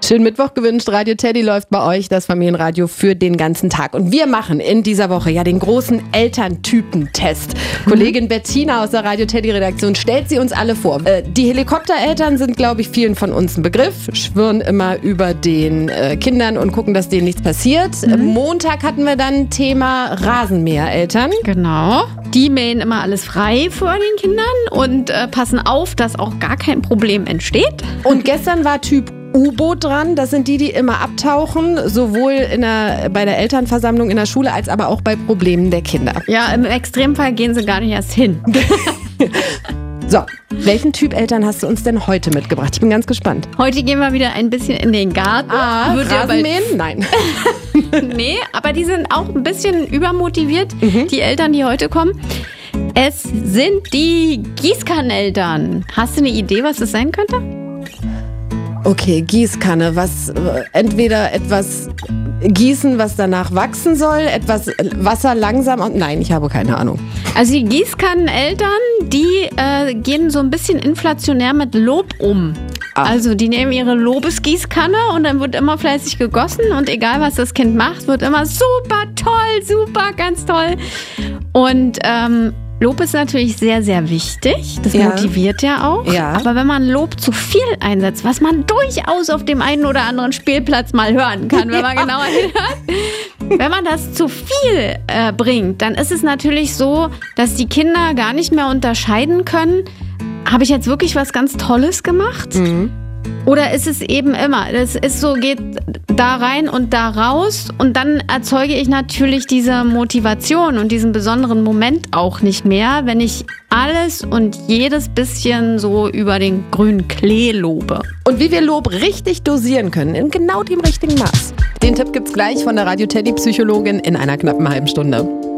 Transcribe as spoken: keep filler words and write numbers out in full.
Schönen Mittwoch gewünscht. Radio Teddy läuft bei euch, das Familienradio für den ganzen Tag. Und wir machen in dieser Woche ja den großen Elterntypentest. Mhm. Kollegin Bettina aus der Radio Teddy Redaktion stellt sie uns alle vor. Äh, die Helikoptereltern sind, glaube ich, vielen von uns ein Begriff. Schwirren immer über den äh, Kindern und gucken, dass denen nichts passiert. Mhm. Montag hatten wir dann Thema Rasenmähereltern. Genau. Die mähen immer alles frei vor den Kindern und äh, passen auf, dass auch gar kein Problem entsteht. Und gestern war Typ U-Boot dran. Das sind die, die immer abtauchen, sowohl in der, bei der Elternversammlung in der Schule als aber auch bei Problemen der Kinder. Ja, im Extremfall gehen sie gar nicht erst hin. So, welchen Typ Eltern hast du uns denn heute mitgebracht? Ich bin ganz gespannt. Heute gehen wir wieder ein bisschen in den Garten. Ah, Rasenmähen? Nein. Nee, aber die sind auch ein bisschen übermotiviert, mhm. die Eltern, die heute kommen. Es sind die Gießkanneneltern. Hast du eine Idee, was das sein könnte? Okay, Gießkanne. Was, entweder etwas gießen, was danach wachsen soll, etwas Wasser langsam... Nein, ich habe keine Ahnung. Also die Gießkanneneltern, die äh, gehen so ein bisschen inflationär mit Lob um. Ach. Also die nehmen ihre Lobesgießkanne und dann wird immer fleißig gegossen und egal, was das Kind macht, wird immer super toll, super, ganz toll. Und ähm, Lob ist natürlich sehr, sehr wichtig. Das ja. motiviert ja auch. Ja. Aber wenn man Lob zu viel einsetzt, was man durchaus auf dem einen oder anderen Spielplatz mal hören kann, wenn man ja. genauer hinhört, wenn man das zu viel äh, bringt, dann ist es natürlich so, dass die Kinder gar nicht mehr unterscheiden können, habe ich jetzt wirklich was ganz Tolles gemacht? Mhm. Oder ist es eben immer, das ist so, geht da rein und da raus und dann erzeuge ich natürlich diese Motivation und diesen besonderen Moment auch nicht mehr, wenn ich alles und jedes bisschen so über den grünen Klee lobe. Und wie wir Lob richtig dosieren können, in genau dem richtigen Maß. Den Tipp gibt's gleich von der Radio Teddy Psychologin in einer knappen halben Stunde.